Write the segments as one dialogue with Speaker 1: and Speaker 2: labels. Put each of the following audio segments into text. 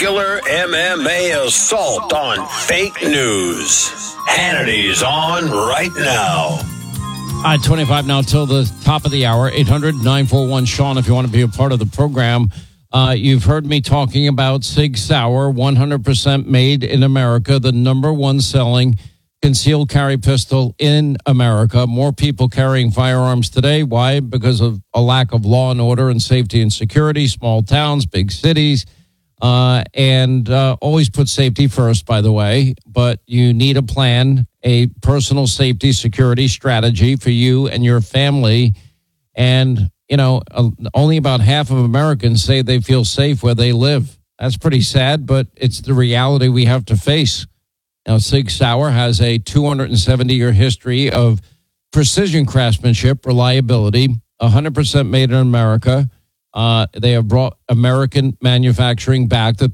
Speaker 1: Muscular MMA assault on fake news. Hannity's on right now.
Speaker 2: 25 now till the top of the hour. 800-941-SEAN if you want to be a part of the program. You've heard me talking about Sig Sauer, 100% made in America, the number one selling concealed carry pistol in America. More people carrying firearms today. Why? Because of a lack of law and order and safety and security, small towns, big cities, and always put safety first, by the way. But you need a plan, a personal safety security strategy for you and your family. And, you know, only about half of Americans say they feel safe where they live. That's pretty sad, but it's the reality we have to face. Now, Sig Sauer has a 270-year history of precision craftsmanship, reliability, 100% made in America. They have brought American manufacturing back. The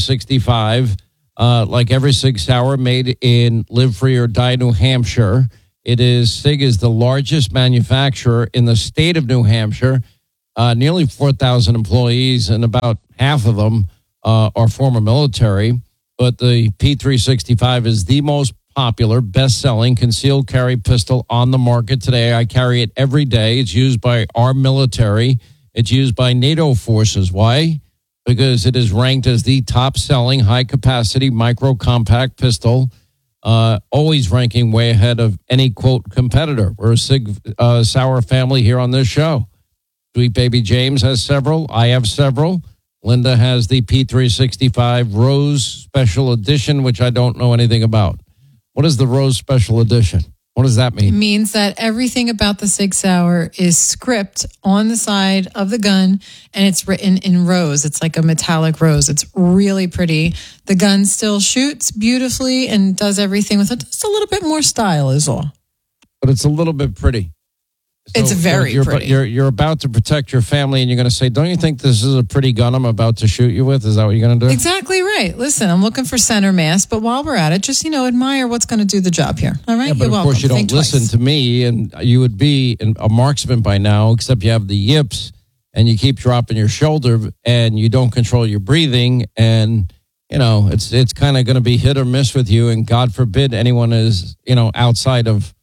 Speaker 2: P365, like every Sig Sauer, made in Live Free or Die, New Hampshire. Sig is the largest manufacturer in the state of New Hampshire. Nearly 4,000 employees, and about half of them are former military. But the P365 is the most popular, best-selling concealed carry pistol on the market today. I carry it every day. It's used by our military. It's used by NATO forces. Why? Because it is ranked as the top-selling high-capacity micro-compact pistol, always ranking way ahead of any, quote, competitor. We're a Sig Sauer family here on this show. Sweet Baby James has several. I have several. Linda has the P365 Rose Special Edition, which I don't know anything about. What is the Rose Special Edition? What does that mean?
Speaker 3: It means that everything about the Sig Sauer is script on the side of the gun, and it's written in rose. It's like a metallic rose. It's really pretty. The gun still shoots beautifully and does everything with just a little bit more style is all.
Speaker 2: But it's a little bit pretty. So,
Speaker 3: it's very pretty.
Speaker 2: You're about to protect your family, and you're going to say, don't you think this is a pretty gun I'm about to shoot you with? Is that what you're going to do?
Speaker 3: Exactly right. Listen, I'm looking for center mass, but while we're at it, just, admire what's going to do the job here. All right?
Speaker 2: Yeah, but
Speaker 3: you're
Speaker 2: of course, you don't listen to me, and you would be a marksman by now, except you have the yips, and you keep dropping your shoulder, and you don't control your breathing, and, it's kind of going to be hit or miss with you, and God forbid anyone is, outside of,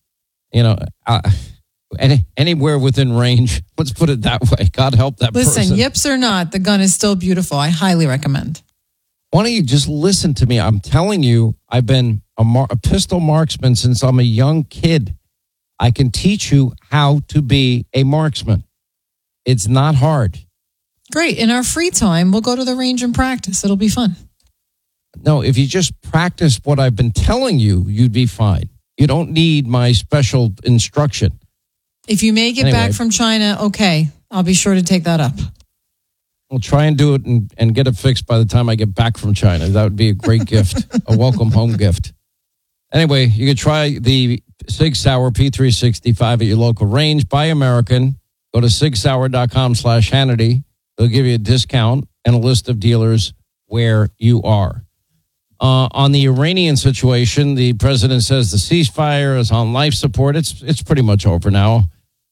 Speaker 2: anywhere within range. Let's put it that way. God help that person.
Speaker 3: Listen, yips or not, the gun is still beautiful. I highly recommend.
Speaker 2: Why don't you just listen to me? I'm telling you, I've been a pistol marksman since I'm a young kid. I can teach you how to be a marksman. It's not hard.
Speaker 3: Great. In our free time, we'll go to the range and practice. It'll be fun.
Speaker 2: No, if you just practice what I've been telling you, you'd be fine. You don't need my special instruction.
Speaker 3: If you make it back from China, okay, I'll be sure to take that up.
Speaker 2: We'll try and do it and get it fixed by the time I get back from China. That would be a great gift, a welcome home gift. Anyway, you could try the Sig Sauer P365 at your local range. Buy American. Go to sigsauer.com/Hannity. They'll give you a discount and a list of dealers where you are. On the Iranian situation, the president says the ceasefire is on life support. It's pretty much over now.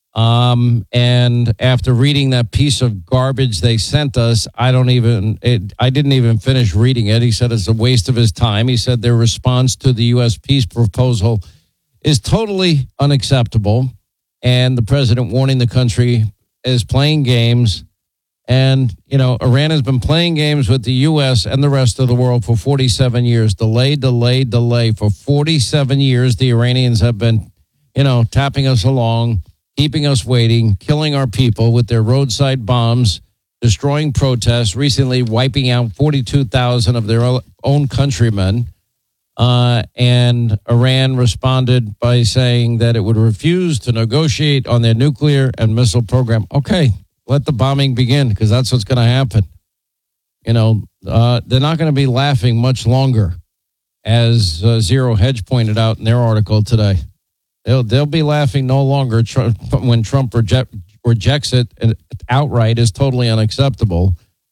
Speaker 2: And after reading that piece of garbage they sent us, I didn't even finish reading it. He said it's a waste of his time. He said their response to the U.S. peace proposal is totally unacceptable. And the president warning the country is playing games. And, Iran has been playing games with the U.S. and the rest of the world for 47 years. Delay. For 47 years, the Iranians have been, tapping us along, keeping us waiting, killing our people with their roadside bombs, destroying protests, recently wiping out 42,000 of their own countrymen. And Iran responded by saying that it would refuse to negotiate on their nuclear and missile program. Okay, let the bombing begin, because that's what's going to happen. They're not going to be laughing much longer, as Zero Hedge pointed out in their article today. They'll be laughing no longer when Trump rejects it outright as totally unacceptable.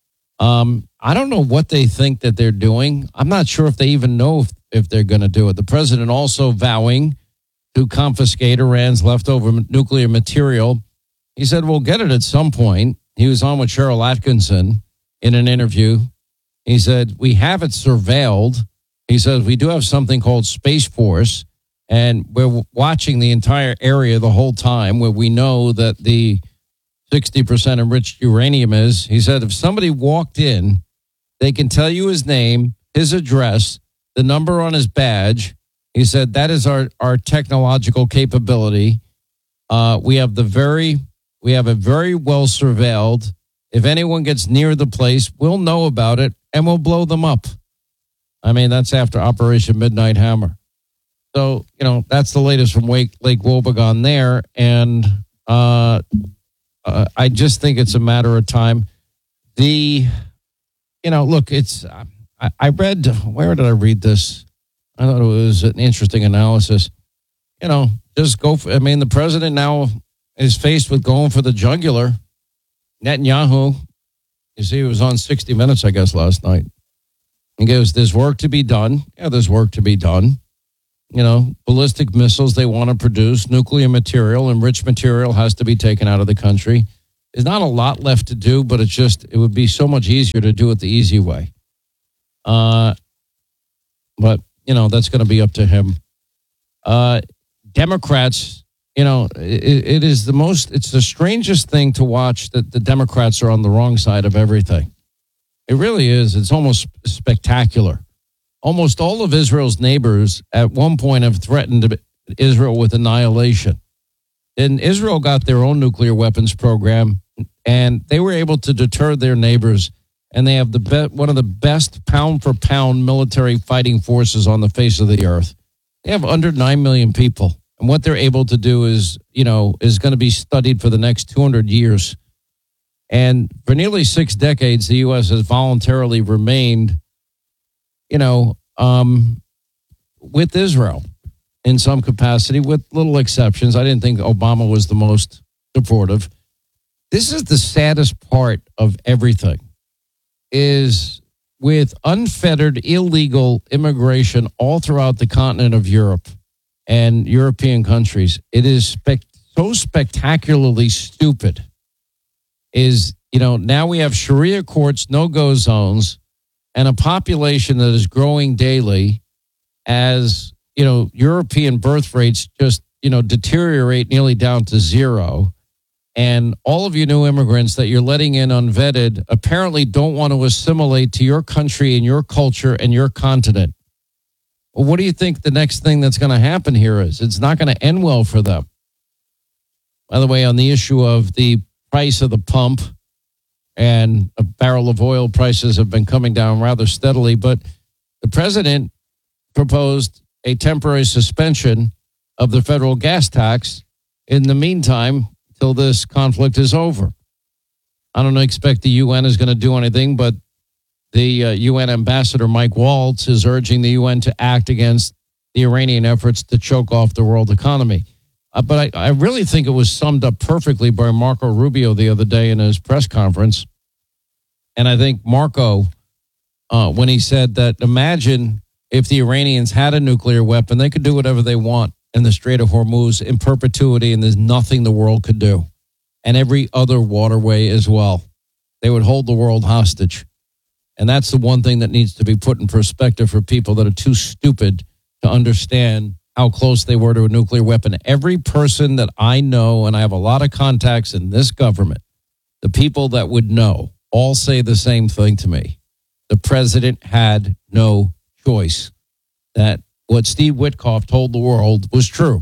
Speaker 2: I don't know what they think that they're doing. I'm not sure if they even know if they're going to do it. The president also vowing to confiscate Iran's leftover nuclear material. He said, we'll get it at some point. He was on with Cheryl Atkinson in an interview. He said, we have it surveilled. He says, we do have something called Space Force, and we're watching the entire area the whole time where we know that the 60% enriched uranium is. He said, if somebody walked in, they can tell you his name, his address, the number on his badge. He said, that is our technological capability. We have it very well surveilled. If anyone gets near the place, we'll know about it and we'll blow them up. I mean, that's after Operation Midnight Hammer. So, that's the latest from Lake Wobegon there. And I just think it's a matter of time. Look, I read, where did I read this? I thought it was an interesting analysis. Just go for, the president now is faced with going for the jugular. Netanyahu, you see, he was on 60 Minutes, I guess, last night. He goes, there's work to be done. Yeah, there's work to be done. Ballistic missiles they want to produce, nuclear material, enriched material has to be taken out of the country. There's not a lot left to do, but it would be so much easier to do it the easy way. But, that's going to be up to him. Democrats, it's the strangest thing to watch that the Democrats are on the wrong side of everything. It really is. It's almost spectacular. Almost all of Israel's neighbors at one point have threatened Israel with annihilation. And Israel got their own nuclear weapons program, and they were able to deter their neighbors. And they have one of the best pound-for-pound military fighting forces on the face of the earth. They have under 9 million people. And what they're able to do is going to be studied for the next 200 years. And for nearly 6 decades, the U.S. has voluntarily remained, with Israel in some capacity, with little exceptions. I didn't think Obama was the most supportive. This is the saddest part of everything, is with unfettered illegal immigration all throughout the continent of Europe and European countries. It is so spectacularly stupid. Now we have Sharia courts, no-go zones, and a population that is growing daily as, European birth rates just, deteriorate nearly down to zero. And all of you new immigrants that you're letting in unvetted apparently don't want to assimilate to your country and your culture and your continent. Well, what do you think the next thing that's going to happen here is? It's not going to end well for them. By the way, on the issue of the price of the pump, and a barrel of oil prices have been coming down rather steadily, but the president proposed a temporary suspension of the federal gas tax in the meantime till this conflict is over. I don't expect the UN is going to do anything, but the UN ambassador Mike Waltz is urging the UN to act against the Iranian efforts to choke off the world economy. But I really think it was summed up perfectly by Marco Rubio the other day in his press conference. And I think Marco, when he said that, imagine if the Iranians had a nuclear weapon, they could do whatever they want in the Strait of Hormuz in perpetuity, and there's nothing the world could do. And every other waterway as well. They would hold the world hostage. And that's the one thing that needs to be put in perspective for people that are too stupid to understand how close they were to a nuclear weapon. Every person that I know, and I have a lot of contacts in this government, the people that would know all say the same thing to me. The president had no choice. That what Steve Witkoff told the world was true.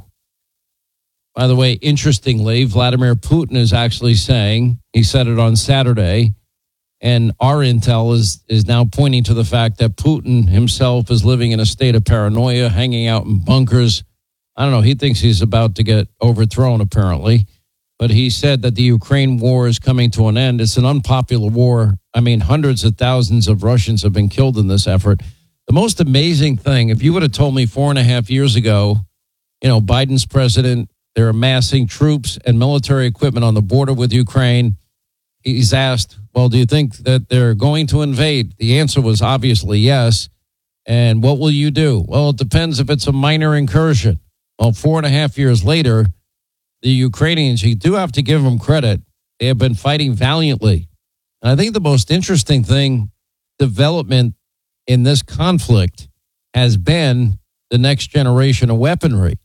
Speaker 2: By the way, interestingly, Vladimir Putin is actually saying, he said it on Saturday, and our intel is now pointing to the fact that Putin himself is living in a state of paranoia, hanging out in bunkers. I don't know. He thinks he's about to get overthrown, apparently. But he said that the Ukraine war is coming to an end. It's an unpopular war. I mean, hundreds of thousands of Russians have been killed in this effort. The most amazing thing, if you would have told me 4.5 years ago, Biden's president, they're amassing troops and military equipment on the border with Ukraine. He's asked, well, do you think that they're going to invade? The answer was obviously yes. And what will you do? Well, it depends if it's a minor incursion. Well, 4.5 years later, the Ukrainians, you do have to give them credit. They have been fighting valiantly. And I think the most interesting thing development in this conflict has been the next generation of weaponry.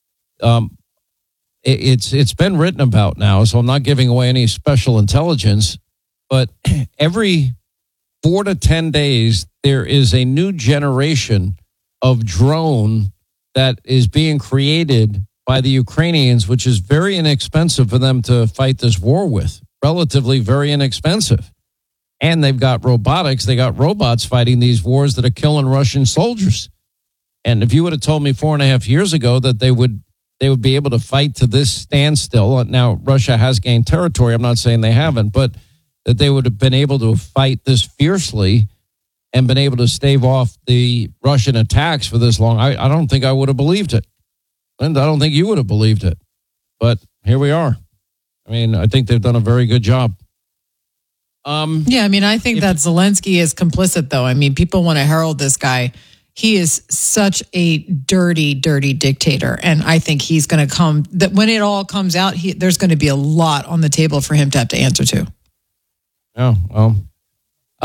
Speaker 2: It's been written about now, so I'm not giving away any special intelligence, but every 4 to 10 days, there is a new generation of drone that is being created by the Ukrainians, which is very inexpensive for them to fight this war with, relatively very inexpensive. And they've got robotics. They got robots fighting these wars that are killing Russian soldiers. And if you would have told me 4.5 years ago that they would be able to fight to this standstill, now Russia has gained territory. I'm not saying they haven't, but that they would have been able to fight this fiercely and been able to stave off the Russian attacks for this long, I don't think I would have believed it. And I don't think you would have believed it. But here we are. I mean, I think they've done a very good job.
Speaker 3: Yeah, I mean, I think that Zelensky is complicit, though. I mean, people want to herald this guy. He is such a dirty, dirty dictator. And I think he's going to come, that when it all comes out, there's going to be a lot on the table for him to have to answer to.
Speaker 2: Yeah, well,